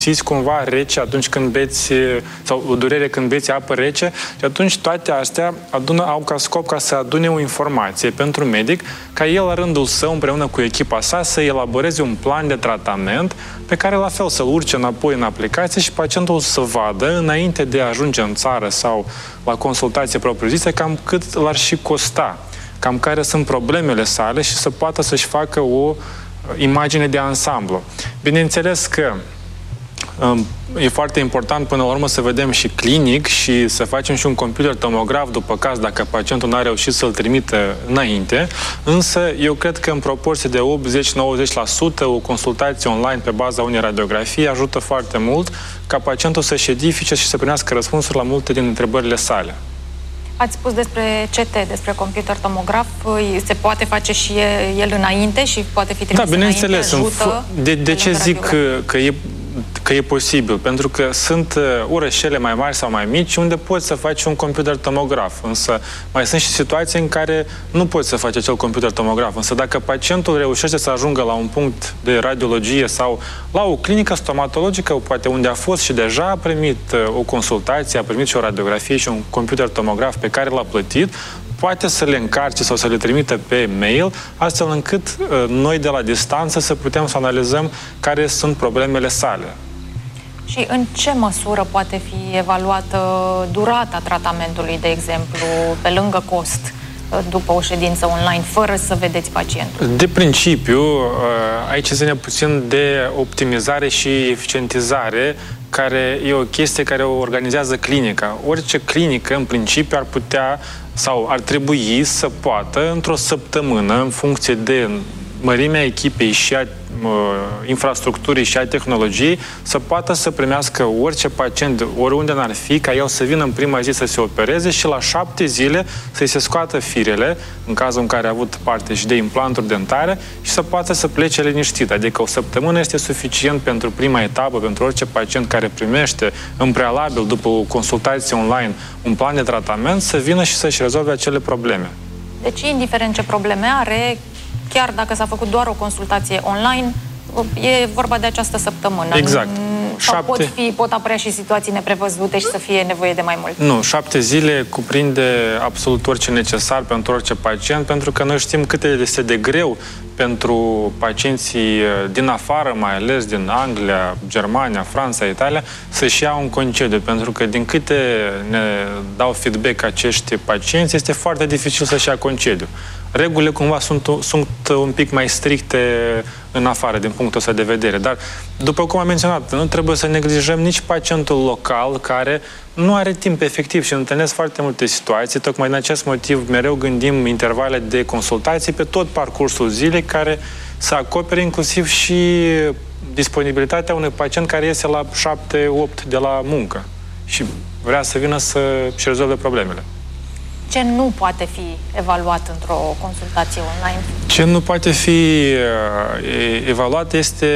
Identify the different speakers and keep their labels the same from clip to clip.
Speaker 1: simțiți cumva rece atunci când beți, sau o durere când beți apă rece, și atunci toate astea au ca scop ca să adune o informație pentru medic, ca el la rândul său, împreună cu echipa sa, să elaboreze un plan de tratament pe care la fel să-l urce înapoi în aplicație și pacientul să vadă, înainte de a ajunge în țară sau la consultație propriu-zisă, cam cât l-ar și costa, cam care sunt problemele sale și să poată să-și facă o imagine de ansamblu. Bineînțeles că e foarte important până la urmă să vedem și clinic și să facem și un computer tomograf după caz dacă pacientul n-a reușit să-l trimită înainte, însă eu cred că în proporție de 80-90% o consultație online pe baza unei radiografii ajută foarte mult ca pacientul să-și edifice și să primească răspunsuri la multe din întrebările sale.
Speaker 2: Ați spus despre CT, despre computer tomograf, se poate face și el înainte și poate fi trimis înainte, ajută?
Speaker 1: De ce zic că e posibil? Pentru că sunt orășele mai mari sau mai mici unde poți să faci un computer tomograf, însă mai sunt și situații în care nu poți să faci acel computer tomograf, însă dacă pacientul reușește să ajungă la un punct de radiologie sau la o clinică stomatologică, poate unde a fost și deja a primit o consultație, a primit și o radiografie și un computer tomograf pe care l-a plătit, poate să le încarce sau să le trimită pe mail, astfel încât noi de la distanță să putem să analizăm care sunt problemele sale.
Speaker 2: Și în ce măsură poate fi evaluată durata tratamentului, de exemplu, pe lângă cost, după o ședință online, fără să vedeți pacientul?
Speaker 1: De principiu, aici ține puțin de optimizare și eficientizare, care e o chestie care o organizează clinica. Orice clinică, în principiu, ar putea sau ar trebui să poată, într-o săptămână, în funcție de mărimea echipei și a infrastructurii și a tehnologiei, să poată să primească orice pacient, oriunde n-ar fi, ca el să vină în prima zi să se opereze și la 7 zile să-i se scoată firele, în cazul în care a avut parte și de implanturi dentare, și să poată să plece liniștit. Adică o săptămână este suficient pentru prima etapă, pentru orice pacient care primește în prealabil, după o consultație online, un plan de tratament, să vină și să-și rezolve acele probleme.
Speaker 2: Deci, indiferent ce probleme are, chiar dacă s-a făcut doar o consultație online, e vorba de această săptămână.
Speaker 1: Exact.
Speaker 2: Sau pot apărea și situații neprevăzute și să fie nevoie de mai mult.
Speaker 1: Nu, 7 zile cuprinde absolut orice necesar pentru orice pacient, pentru că noi știm cât este de greu pentru pacienții din afară, mai ales din Anglia, Germania, Franța, Italia, să-și ia un concediu, pentru că din câte ne dau feedback acești pacienți, este foarte dificil să-și ia concediu. Regulile cumva sunt un pic mai stricte în afară, din punctul ăsta de vedere. Dar, după cum am menționat, nu trebuie să neglijăm nici pacientul local care nu are timp efectiv și întâlnesc foarte multe situații. Tocmai din acest motiv mereu gândim intervale de consultații pe tot parcursul zilei care să acopere inclusiv și disponibilitatea unui pacient care iese la 7-8 de la muncă și vrea să vină să-și rezolve problemele.
Speaker 2: Ce nu poate fi evaluat într-o consultație online?
Speaker 1: Ce nu poate fi evaluat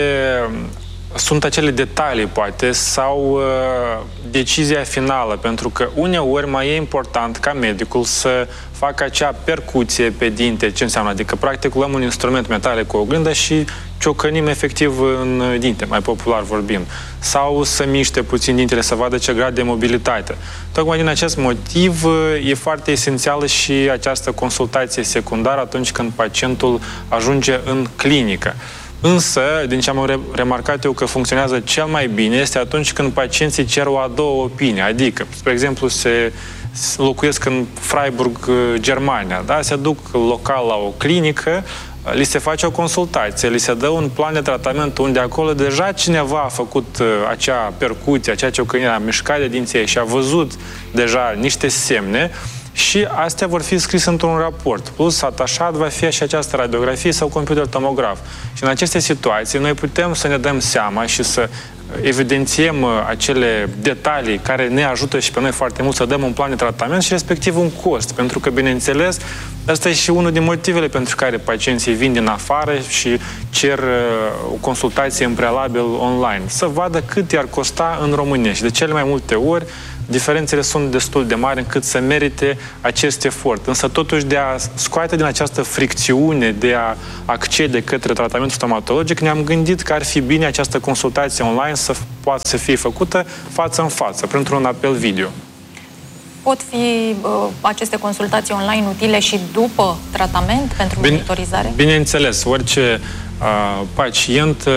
Speaker 1: sunt acele detalii, poate, sau decizia finală, pentru că uneori mai e important ca medicul să facă acea percuție pe dinte, ce înseamnă, adică practic luăm un instrument metalic cu oglindă și ciocănim efectiv în dinte, mai popular vorbind, sau să miște puțin dintele, să vadă ce grad de mobilitate. Tocmai din acest motiv e foarte esențială și această consultație secundară atunci când pacientul ajunge în clinică. Însă, din ce am remarcat eu că funcționează cel mai bine, este atunci când pacienții cer o a doua opinie. Adică, spre exemplu, se locuiesc în Freiburg, Germania, da? Se duc local la o clinică, li se face o consultație, li se dă un plan de tratament unde acolo deja cineva a făcut acea percuție, acea ciocănire, a mișcat de dinții și a văzut deja niște semne, și astea vor fi scrise într-un raport. Plus, atașat va fi și această radiografie sau computer tomograf. Și în aceste situații noi putem să ne dăm seama și să evidențiem acele detalii care ne ajută și pe noi foarte mult să dăm un plan de tratament și respectiv un cost. Pentru că, bineînțeles, asta e și unul din motivele pentru care pacienții vin din afară și cer o consultație în prealabil online. Să vadă cât i-ar costa în România. Și de cele mai multe ori diferențele sunt destul de mari încât să merite acest efort. Însă totuși de a scoate din această fricțiune de a accede către tratamentul stomatologic, ne-am gândit că ar fi bine această consultație online să poată să fie făcută față în față, printr-un apel video.
Speaker 2: Pot fi aceste consultații online utile și după tratament pentru monitorizare?
Speaker 1: Bineînțeles, orice pacient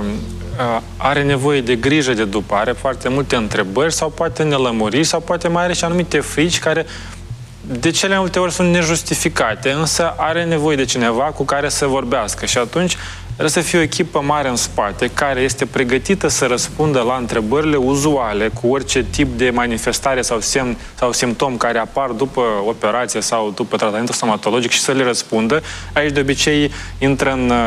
Speaker 1: are nevoie de grijă de după, are foarte multe întrebări sau poate nelămuriri sau poate mai are și anumite frici care de cele multe ori sunt nejustificate, însă are nevoie de cineva cu care să vorbească și atunci trebuie să fie o echipă mare în spate care este pregătită să răspundă la întrebările uzuale cu orice tip de manifestare sau semn sau simptom care apar după operație sau după tratamentul stomatologic și să le răspundă. Aici de obicei intră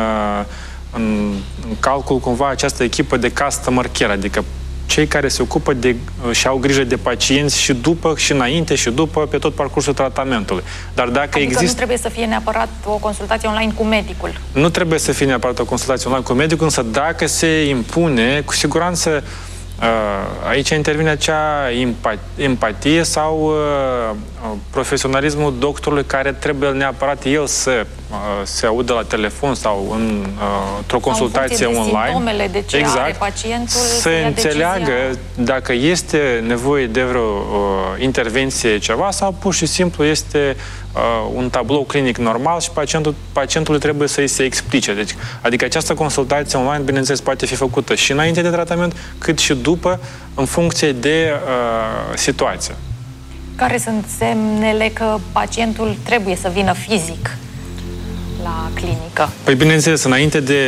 Speaker 1: în calcul cumva această echipă de customer care, adică cei care se ocupă și au grijă de pacienți și după, și înainte, și după, pe tot parcursul tratamentului. Dar dacă
Speaker 2: nu trebuie să fie neapărat o consultație online cu medicul.
Speaker 1: Nu trebuie să fie neapărat o consultație online cu medicul, însă dacă se impune, cu siguranță aici intervine acea empatie sau profesionalismul doctorului care trebuie neapărat el să se audă la telefon sau într-o consultație online.
Speaker 2: De ce are pacientul,
Speaker 1: să înțeleagă dacă este nevoie de vreo intervenție ceva sau pur și simplu este un tablou clinic normal și pacientului trebuie să îi se explice. Deci, adică această consultație online, bineînțeles, poate fi făcută și înainte de tratament, cât și după, în funcție de situație.
Speaker 2: Care sunt semnele că pacientul trebuie să vină fizic la clinică?
Speaker 1: Păi, bineînțeles, înainte de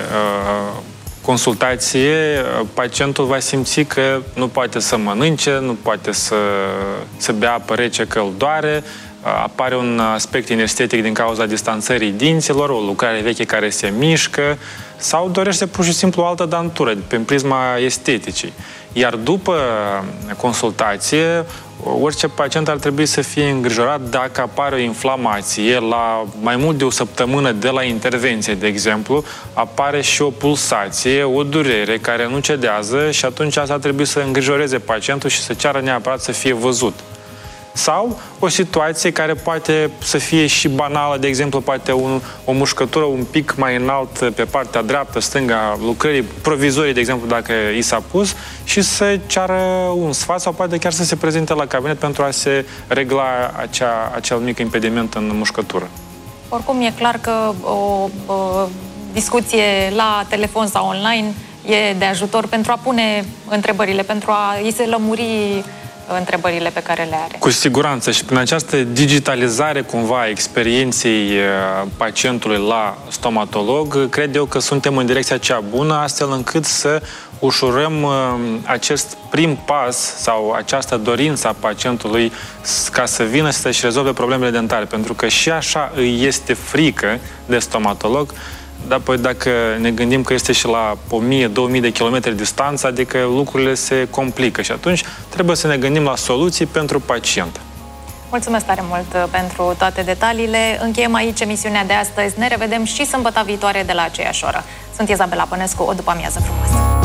Speaker 1: consultație, pacientul va simți că nu poate să mănânce, nu poate să bea apă rece că îl doare, apare un aspect inestetic din cauza distanțării dinților, o lucrare veche care se mișcă sau dorește pur și simplu o altă dantură, prin prisma esteticii. Iar după consultație, orice pacient ar trebui să fie îngrijorat dacă apare o inflamație la mai mult de o săptămână de la intervenție, de exemplu, apare și o pulsație, o durere care nu cedează și atunci asta ar trebui să îngrijoreze pacientul și să ceară neapărat să fie văzut. Sau o situație care poate să fie și banală, de exemplu, poate o mușcătură un pic mai înalt pe partea dreaptă, stânga lucrării provizorii, de exemplu, dacă i s-a pus, și să ceară un sfat sau poate chiar să se prezinte la cabinet pentru a se regla acel mic impediment în mușcătură.
Speaker 2: Oricum, e clar că o discuție la telefon sau online e de ajutor pentru a pune întrebările, pentru a îi se lămuri întrebările pe care le are.
Speaker 1: Cu siguranță și prin această digitalizare cumva a experienței pacientului la stomatolog, cred eu că suntem în direcția cea bună, astfel încât să ușurăm acest prim pas sau această dorință a pacientului ca să vină să-și rezolve problemele dentare, pentru că și așa îi este frică de stomatolog. Dar apoi dacă ne gândim că este și la 1000-2000 de kilometri distanță, adică lucrurile se complică și atunci trebuie să ne gândim la soluții pentru pacient.
Speaker 2: Mulțumesc tare mult pentru toate detaliile. Încheiem aici emisiunea de astăzi. Ne revedem și sâmbătă viitoare de la aceeași oră. Sunt Izabela Pănescu, o după amiază frumoasă!